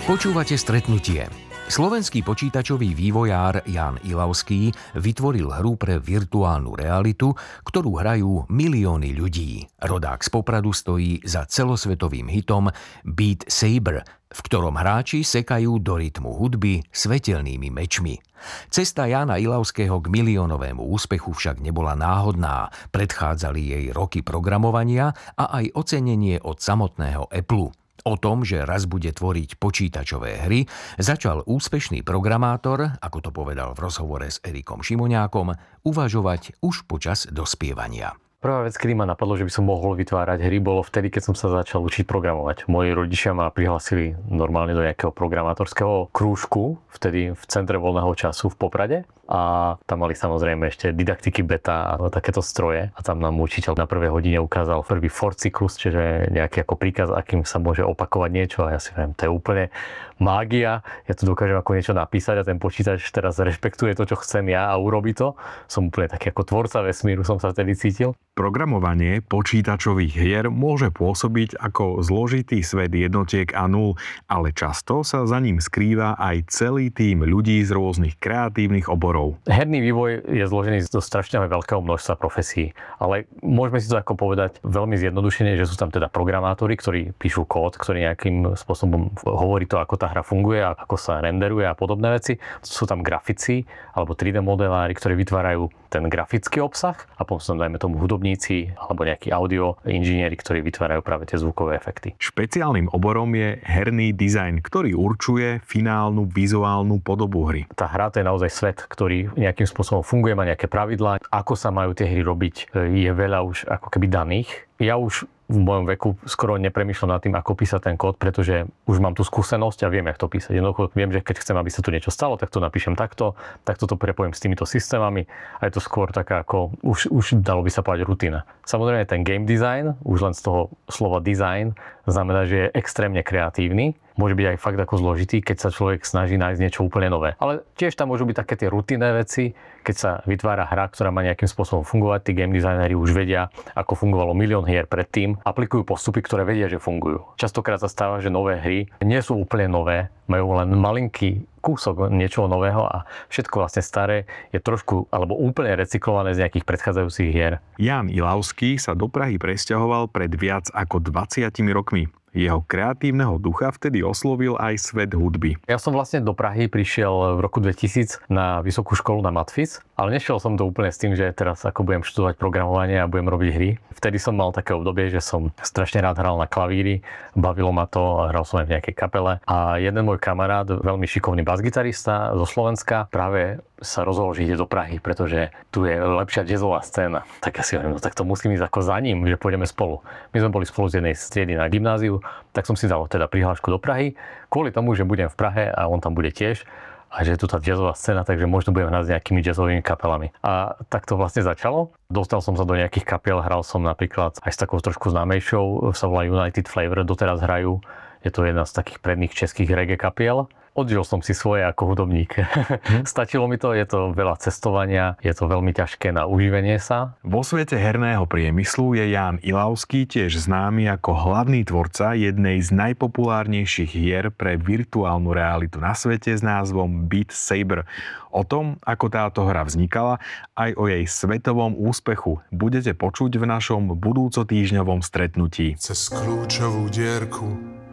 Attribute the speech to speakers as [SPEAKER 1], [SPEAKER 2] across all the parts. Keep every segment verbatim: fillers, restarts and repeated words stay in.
[SPEAKER 1] Počúvate Stretnutie. Slovenský počítačový vývojár Ján Ilavský vytvoril hru pre virtuálnu realitu, ktorú hrajú milióny ľudí. Rodák z Popradu stojí za celosvetovým hitom Beat Saber, v ktorom hráči sekajú do rytmu hudby svetelnými mečmi. Cesta Jána Ilavského k miliónovému úspechu však nebola náhodná. Predchádzali jej roky programovania a aj ocenenie od samotného Apple. O tom, že raz bude tvoriť počítačové hry, začal úspešný programátor, ako to povedal v rozhovore s Erikom Šimoniákom, uvažovať už počas dospievania.
[SPEAKER 2] Prvá vec, kedy ma napadlo, že by som mohol vytvárať hry, bolo vtedy, keď som sa začal učiť programovať. Moji rodičia ma prihlásili normálne do nejakého programátorského krúžku, vtedy v Centre voľného času v Poprade. A tam mali samozrejme ešte didaktiky beta a takéto stroje. A tam nám učiteľ na prvej hodine ukázal prvý for cyklus, čiže nejaký ako príkaz, akým sa môže opakovať niečo. A ja si viem, to je úplne mágia. Ja tu dokážem ako niečo napísať a ten počítač teraz rešpektuje to, čo chcem ja a urobí to. Som úplne taký ako tvorca vesmíru, som sa vtedy cítil.
[SPEAKER 3] Programovanie počítačových hier môže pôsobiť ako zložitý svet jednotiek a nul, ale často sa za ním skrýva aj celý tím ľudí z rôznych kreatívnych oborov.
[SPEAKER 2] Herný vývoj je zložený zo strašne veľkého množstva profesí, ale môžeme si to ako povedať veľmi zjednodušene, že sú tam teda programátori, ktorí píšu kód, ktorý nejakým spôsobom hovorí to, ako tá hra funguje, ako sa renderuje a podobné veci. Sú tam grafici alebo tri dé modelári, ktorí vytvárajú ten grafický obsah a potom sú tam, dajme tomu, hudobníci alebo nejakí audio inžinieri, ktorí vytvárajú práve tie zvukové efekty.
[SPEAKER 3] Špeciálnym oborom je herný dizajn, ktorý určuje finálnu vizuálnu podobu hry.
[SPEAKER 2] Tá hra to je naozaj svet, ktorý nejakým spôsobom funguje, má nejaké pravidlá. Ako sa majú tie hry robiť, je veľa už ako keby daných. Ja už v mojom veku skoro nepremýšľam nad tým, ako písať ten kód, pretože už mám tú skúsenosť a viem, jak to písať. Jednoducho viem, že keď chcem, aby sa tu niečo stalo, tak to napíšem takto, takto to prepojím s týmito systémami a je to skôr taká ako, už, už dalo by sa povedať rutina. Samozrejme ten game design, už len z toho slova design, znamená, že je extrémne kreatívny. Môže byť aj fakt ako zložitý, keď sa človek snaží nájsť niečo úplne nové. Ale tiež tam môžu byť také tie rutinné veci, keď sa vytvára hra, ktorá má nejakým spôsobom fungovať. Tí game designeri už vedia, ako fungovalo milión hier predtým, aplikujú postupy, ktoré vedia, že fungujú. Častokrát sa stáva, že nové hry nie sú úplne nové, majú len malinký kúsok niečoho nového a všetko vlastne staré je trošku alebo úplne recyklované z nejakých predchádzajúcich hier.
[SPEAKER 3] Ján Ilavský sa do Prahy presťahoval pred viac ako dvadsiatimi rokmi. Jeho kreatívneho ducha vtedy oslovil aj svet hudby.
[SPEAKER 2] Ja som vlastne do Prahy prišiel v roku dvetisíc na vysokú školu na Matfis, ale nešiel som to úplne s tým, že teraz ako budem študovať programovanie a budem robiť hry. Vtedy som mal také obdobie, že som strašne rád hral na klavíri, bavilo ma to, hral som aj v nejakej kapele a jeden môj kamarát, veľmi šikovný basgitarista zo Slovenska, práve sa rozhodol, že ide do Prahy, pretože tu je lepšia jazzová scéna. Tak ja si hovorím, no tak to musím ísť ako za ním, že pôjdeme spolu. My sme boli spolu z jednej striedy na gymnáziu, tak som si dal teda prihlášku do Prahy, kvôli tomu, že budem v Prahe a on tam bude tiež a že je tu tá jazzová scéna, takže možno budem hrať s nejakými jazzovými kapelami. A tak to vlastne začalo. Dostal som sa do nejakých kapiel, hral som napríklad aj s takou trošku známejšou, sa volá United Flavor, doteraz hrajú. Je to jedna z takých predných českých reggae kapiel. Odžil som si svoje ako hudobník. Hmm. Stačilo mi to, je to veľa cestovania, je to veľmi ťažké na uživenie sa.
[SPEAKER 3] Vo svete herného priemyslu je Ján Ilavský tiež známy ako hlavný tvorca jednej z najpopulárnejších hier pre virtuálnu realitu na svete s názvom Beat Saber. O tom, ako táto hra vznikala, aj o jej svetovom úspechu budete počuť v našom budúcotýždňovom stretnutí.
[SPEAKER 4] Cez kľúčovú dierku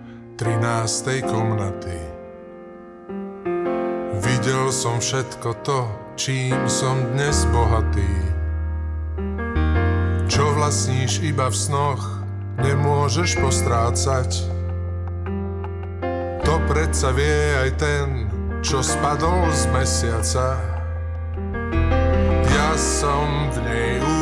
[SPEAKER 4] trinástej komnaty videl som všetko to, čím som dnes bohatý. Čo vlastníš iba v snoch, nemôžeš postrácať. To predsa vie aj ten, čo spadol z mesiaca. Ja som v nej